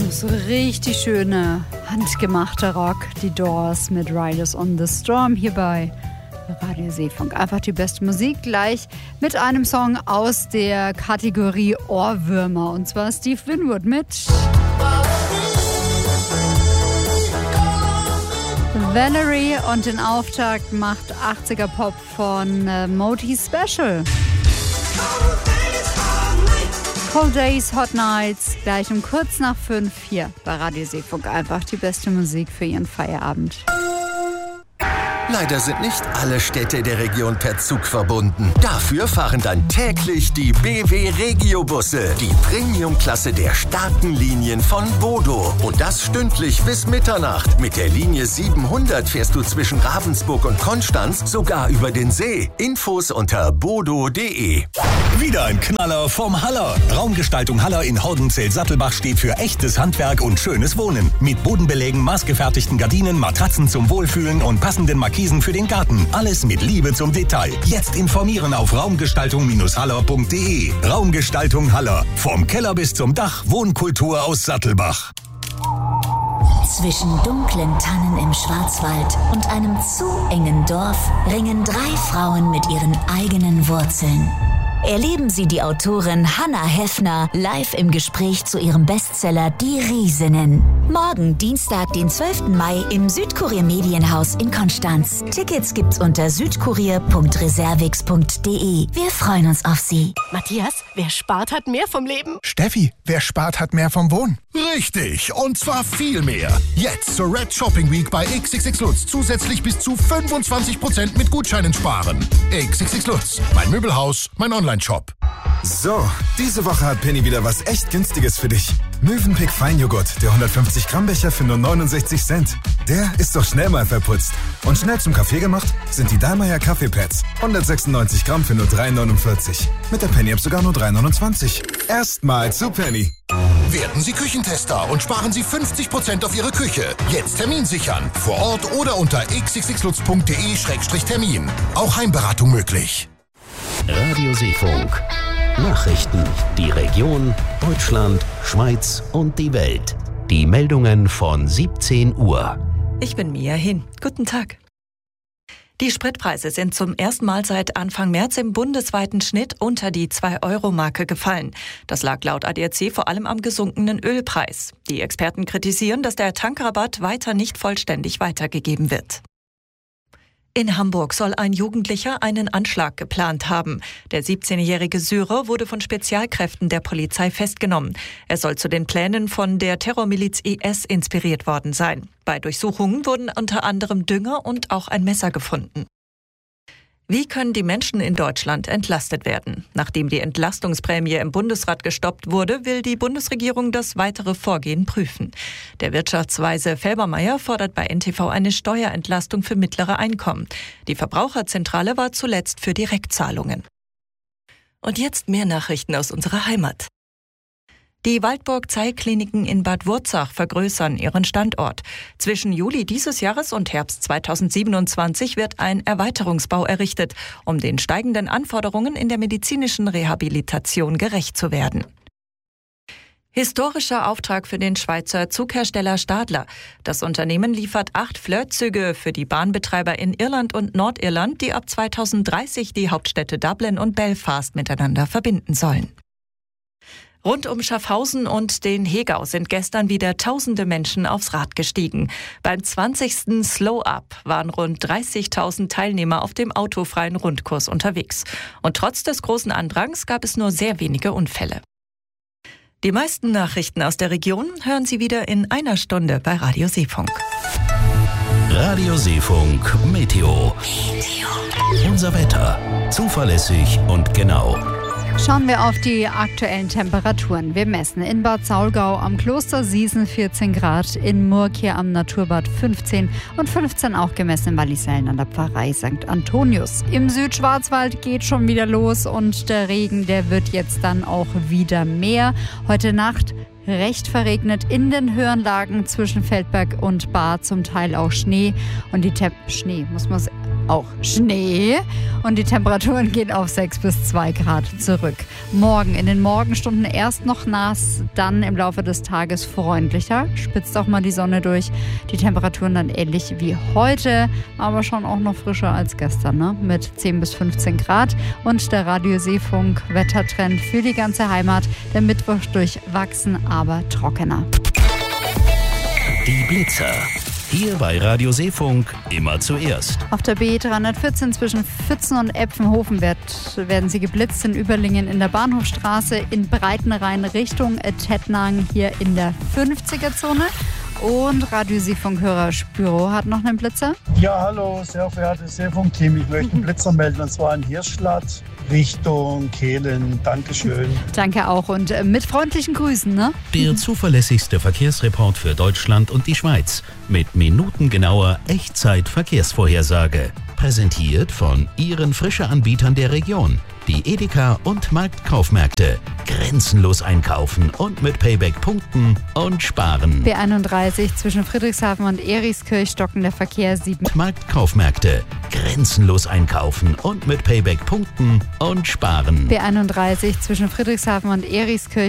So richtig schöne, handgemachte Rock. Die Doors mit Riders on the Storm hier bei Radio Seefunk. Einfach die beste Musik, gleich mit einem Song aus der Kategorie Ohrwürmer. Und zwar Steve Winwood mit Valerie. Und den Auftakt macht 80er Pop von Moti Special. Cold Days, Hot Nights, gleich um kurz nach 5 hier bei Radio Seefunk. Einfach die beste Musik für Ihren Feierabend. Leider sind nicht alle Städte der Region per Zug verbunden. Dafür fahren dann täglich die BW Regio-Busse, die Premium-Klasse der starken Linien von Bodo. Und das stündlich bis Mitternacht. Mit der Linie 700 fährst du zwischen Ravensburg und Konstanz sogar über den See. Infos unter bodo.de. Wieder ein Knaller vom Haller. Raumgestaltung Haller in Hordenzell-Sattelbach steht für echtes Handwerk und schönes Wohnen. Mit Bodenbelägen, maßgefertigten Gardinen, Matratzen zum Wohlfühlen und passenden Markisen für den Garten. Alles mit Liebe zum Detail. Jetzt informieren auf raumgestaltung-haller.de. Raumgestaltung Haller. Vom Keller bis zum Dach. Wohnkultur aus Sattelbach. Zwischen dunklen Tannen im Schwarzwald und einem zu engen Dorf ringen 3 Frauen mit ihren eigenen Wurzeln. Erleben Sie die Autorin Hannah Heffner live im Gespräch zu ihrem Bestseller Die Riesinnen. Morgen, Dienstag, den 12. Mai im Südkurier Medienhaus in Konstanz. Tickets gibt's unter südkurier.reservix.de. Wir freuen uns auf Sie. Matthias, wer spart, hat mehr vom Leben. Steffi, wer spart, hat mehr vom Wohnen. Richtig, und zwar viel mehr. Jetzt zur Red Shopping Week bei XXX Lutz zusätzlich bis zu 25% mit Gutscheinen sparen. XXX Lutz, mein Möbelhaus, mein Online-Shop. So, diese Woche hat Penny wieder was echt Günstiges für dich. Mövenpick Feinjoghurt, der 150 Gramm Becher für nur 69 Cent. Der ist doch schnell mal verputzt. Und schnell zum Kaffee gemacht sind die Dallmayr Kaffeepads. 196 Gramm für nur 3,49. Mit der Penny-App sogar nur 3,29. Erstmal zu Penny. Werden Sie Küchentester und sparen Sie 50% auf Ihre Küche. Jetzt Termin sichern. Vor Ort oder unter xxxlutz.de/termin. Auch Heimberatung möglich. Radio Seefunk. Nachrichten, die Region, Deutschland, Schweiz und die Welt. Die Meldungen von 17 Uhr. Ich bin Mia Hin. Guten Tag. Die Spritpreise sind zum ersten Mal seit Anfang März im bundesweiten Schnitt unter die 2-Euro-Marke gefallen. Das lag laut ADAC vor allem am gesunkenen Ölpreis. Die Experten kritisieren, dass der Tankrabatt weiter nicht vollständig weitergegeben wird. In Hamburg soll ein Jugendlicher einen Anschlag geplant haben. Der 17-jährige Syrer wurde von Spezialkräften der Polizei festgenommen. Er soll zu den Plänen von der Terrormiliz IS inspiriert worden sein. Bei Durchsuchungen wurden unter anderem Dünger und auch ein Messer gefunden. Wie können die Menschen in Deutschland entlastet werden? Nachdem die Entlastungsprämie im Bundesrat gestoppt wurde, will die Bundesregierung das weitere Vorgehen prüfen. Der Wirtschaftsweise Felbermayr fordert bei NTV eine Steuerentlastung für mittlere Einkommen. Die Verbraucherzentrale war zuletzt für Direktzahlungen. Und jetzt mehr Nachrichten aus unserer Heimat. Die Waldburg-Zeil-Kliniken in Bad Wurzach vergrößern ihren Standort. Zwischen Juli dieses Jahres und Herbst 2027 wird ein Erweiterungsbau errichtet, um den steigenden Anforderungen in der medizinischen Rehabilitation gerecht zu werden. Historischer Auftrag für den Schweizer Zughersteller Stadler. Das Unternehmen liefert 8 Flirtzüge für die Bahnbetreiber in Irland und Nordirland, die ab 2030 die Hauptstädte Dublin und Belfast miteinander verbinden sollen. Rund um Schaffhausen und den Hegau sind gestern wieder tausende Menschen aufs Rad gestiegen. Beim 20. Slow Up waren rund 30.000 Teilnehmer auf dem autofreien Rundkurs unterwegs. Und trotz des großen Andrangs gab es nur sehr wenige Unfälle. Die meisten Nachrichten aus der Region hören Sie wieder in einer Stunde bei Radio Seefunk. Radio Seefunk Meteo. Unser Wetter. Zuverlässig und genau. Schauen wir auf die aktuellen Temperaturen. Wir messen in Bad Saulgau am Kloster Siesen 14 Grad, in Murg hier am Naturbad 15 und 15 auch gemessen in Wallisellen an der Pfarrei St. Antonius. Im Südschwarzwald geht schon wieder los und der Regen, der wird jetzt dann auch wieder mehr. Heute Nacht recht verregnet in den höheren Lagen zwischen Feldberg und Baar, zum Teil auch Schnee. Und die Schnee, muss man auch Schnee und die Temperaturen gehen auf 6 bis 2 Grad zurück. Morgen in den Morgenstunden erst noch nass, dann im Laufe des Tages freundlicher, spitzt auch mal die Sonne durch. Die Temperaturen dann ähnlich wie heute, aber schon auch noch frischer als gestern, ne? Mit 10 bis 15 Grad. Und der Radioseefunk Wettertrend für die ganze Heimat. Der Mittwoch durchwachsen, aber trockener. Die Blitzer. Hier bei Radioseefunk immer zuerst. Auf der B314 zwischen Pfützen und Epfenhofen werden sie geblitzt in Überlingen in der Bahnhofstraße, in Breitenrhein Richtung Tettnang hier in der 50er-Zone. Und Radioseefunk-Hörer Spüro hat noch einen Blitzer. Ja, hallo, sehr verehrtes Seefunk-Team. Ich möchte einen Blitzer melden, und zwar in Hirschlatt Richtung Kehlen. Dankeschön. Danke auch und mit freundlichen Grüßen, ne? Der zuverlässigste Verkehrsreport für Deutschland und die Schweiz mit minutengenauer Echtzeit-Verkehrsvorhersage. Präsentiert von Ihren Frische-Anbietern der Region. Die Edeka und Marktkaufmärkte. Grenzenlos einkaufen und mit Payback-Punkten und sparen. B31 zwischen Friedrichshafen und Erichskirch stocken der Verkehr 7. Marktkaufmärkte. Grenzenlos einkaufen und mit Payback-Punkten und sparen. B31 zwischen Friedrichshafen und Erichskirch